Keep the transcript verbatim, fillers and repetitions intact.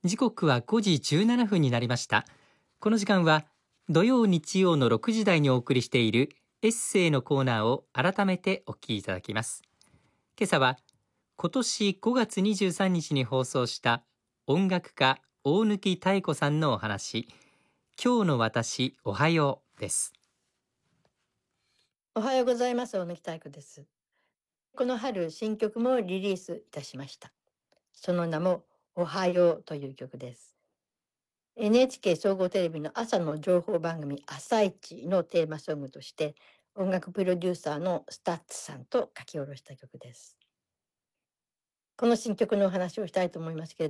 時刻はごじじゅうななふんになりました。この時間は土曜日曜のろくじ台にお送りしているエッセイのコーナーを改めてお聞きいただきます。今朝は今年ごがつにじゅうさんにちに放送した音楽家大貫妙子さんのお話、今日の私おはようです。 おはようございます。大貫妙子です。この春、新曲もリリースいたしました。その名も、おはようという曲です。エヌエイチケー 総合テレビの朝の情報番組、朝一のテーマソングとして、音楽プロデューサーのスタッツさんと書き下ろした曲です。この新曲のお話をしたいと思いますけれ